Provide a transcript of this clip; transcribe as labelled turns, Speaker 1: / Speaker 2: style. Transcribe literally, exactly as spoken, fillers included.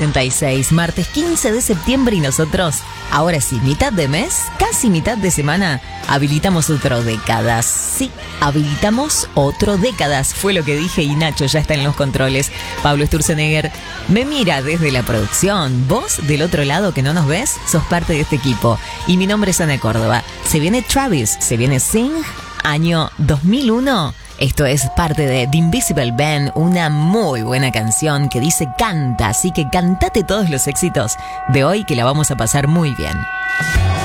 Speaker 1: ochenta y seis, martes quince de septiembre y nosotros, ahora sí, mitad de mes, casi mitad de semana, habilitamos otro décadas. Sí, habilitamos otro décadas, fue lo que dije y Nacho ya está en los controles. Pablo Sturzenegger me mira desde la producción. Vos, del otro lado que no nos ves, sos parte de este equipo. Y mi nombre es Ana Córdoba. Se viene Travis, se viene Sing, año dos mil uno. Esto es parte de The Invisible Band, una muy buena canción que dice canta, así que cantate todos los éxitos de hoy que la vamos a pasar muy bien.